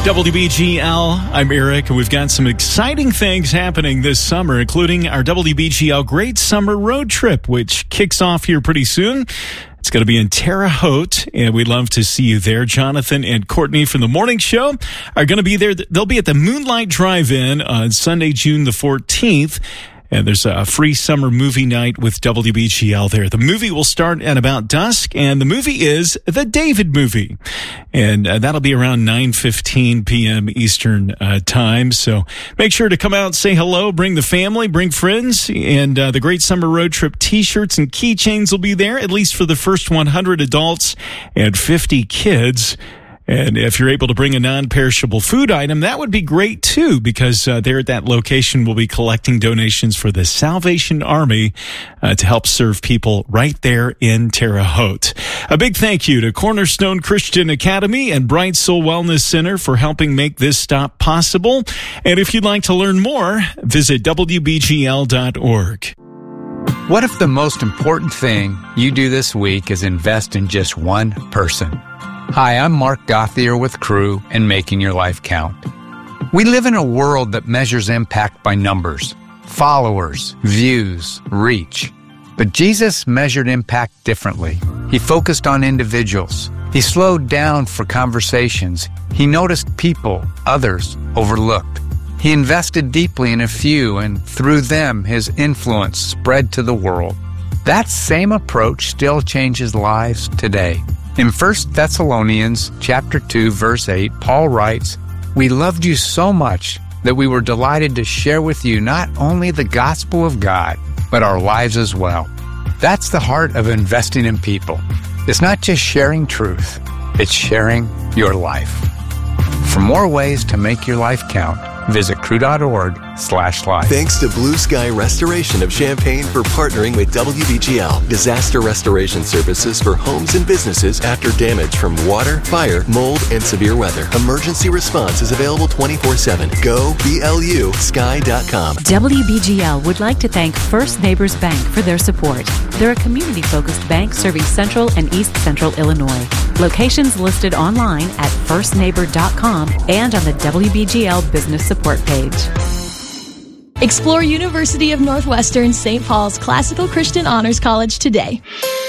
WBGL, I'm Eric, and we've got some exciting things happening this summer, including our WBGL Great Summer Road Trip, which kicks off here pretty soon. It's going to be in Terre Haute, and we'd love to see you there. Jonathan and Courtney from The Morning Show are going to be there. They'll be at the Moonlight Drive-In on Sunday, June the 14th. And there's a free summer movie night with WBGL there. The movie will start at about dusk, and the movie is The David Movie. And that'll be around 9:15 p.m. Eastern time. So make sure to come out, say hello, bring the family, bring friends. And the Great Summer Road Trip T-shirts and keychains will be there, at least for the first 100 adults and 50 kids. And if you're able to bring a non-perishable food item, that would be great too, because there at that location we'll be collecting donations for the Salvation Army to help serve people right there in Terre Haute. A big thank you to Cornerstone Christian Academy and Bright Soul Wellness Center for helping make this stop possible. And if you'd like to learn more, visit WBGL.org. What if the most important thing you do this week is invest in just one person? Hi, I'm Mark Gothier with Crew and Making Your Life Count. We live in a world that measures impact by numbers, followers, views, reach. But Jesus measured impact differently. He focused on individuals. He slowed down for conversations. He noticed people others overlooked. He invested deeply in a few, and through them, his influence spread to the world. That same approach still changes lives today. In 1 Thessalonians chapter 2, verse 8, Paul writes, "We loved you so much that we were delighted to share with you not only the gospel of God, but our lives as well." That's the heart of investing in people. It's not just sharing truth, it's sharing your life. For more ways to make your life count, visit crew.org/life. Thanks to Blue Sky Restoration of Champaign for partnering with WBGL. Disaster restoration services for homes and businesses after damage from water, fire, mold, and severe weather. Emergency response is available 24/7. Go BLUSky.com. WBGL would like to thank First Neighbors Bank for their support. They're a community-focused bank serving Central and East Central Illinois. Locations listed online at firstneighbor.com and on the WBGL Business Support page. Explore University of Northwestern St. Paul's Classical Christian Honors College today.